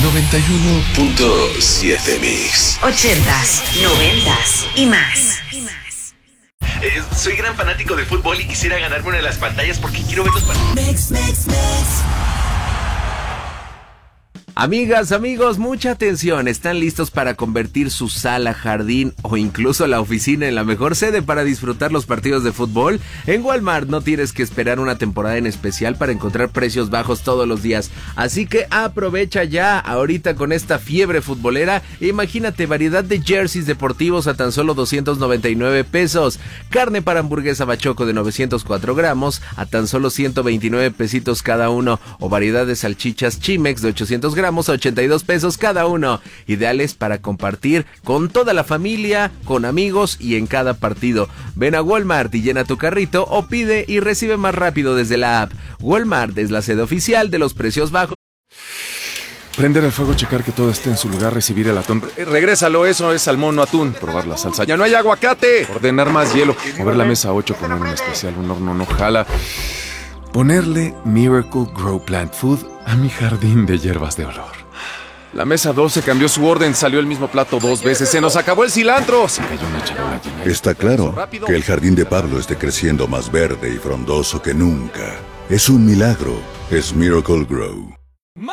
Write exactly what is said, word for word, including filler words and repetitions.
noventa y uno punto siete Mix. Ochentas, noventas y más. Eh, soy gran fanático de fútbol y quisiera ganarme una de las pantallas porque quiero ver los partidos. Mix, mix, mix. Amigas, amigos, mucha atención. ¿Están listos para convertir su sala, jardín o incluso la oficina en la mejor sede para disfrutar los partidos de fútbol? En Walmart no tienes que esperar una temporada en especial para encontrar precios bajos todos los días. Así que aprovecha ya, ahorita con esta fiebre futbolera. Imagínate variedad de jerseys deportivos a tan solo doscientos noventa y nueve pesos. Carne para hamburguesa Bachoco de novecientos cuatro gramos a tan solo ciento veintinueve pesitos cada uno. O variedad de salchichas Chimex de ochocientos gramos. ochenta y dos pesos cada uno, ideales para compartir con toda la familia, con amigos y en cada partido. Ven a Walmart y llena tu carrito o pide y recibe más rápido desde la app. Walmart es la sede oficial de los precios bajos. Prender el fuego, checar que todo esté en su lugar, recibir el atún. Eh, regrésalo, eso es salmón, no atún. Probar la salsa. ¡Ya no hay aguacate! Ordenar más hielo. Mover la mesa ocho con un especial, un horno no jala. Ponerle Miracle Grow Plant Food a mi jardín de hierbas de olor. La mesa doce cambió su orden, salió el mismo plato dos veces, se nos acabó el cilantro. Se cayó una charola llena. Está claro que el jardín de Pablo esté creciendo más verde y frondoso que nunca. Es un milagro, es Miracle Grow.